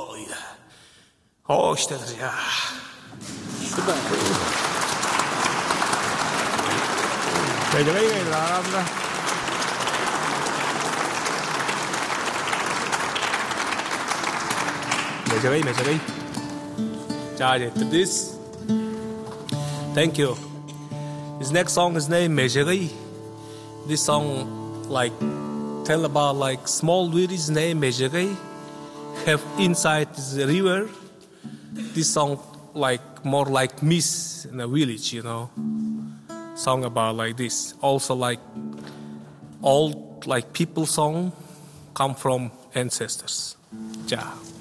Oh, yeah. Hoşçakalın ya. Süper. Meceli này là làm ra. Meceli. To this. Thank you. His next song is named Mejeri. This song tell about small village named Mejeri have inside the river. This song more like miss in a village, you know. Song about this. Also old people song come from ancestors. Ja.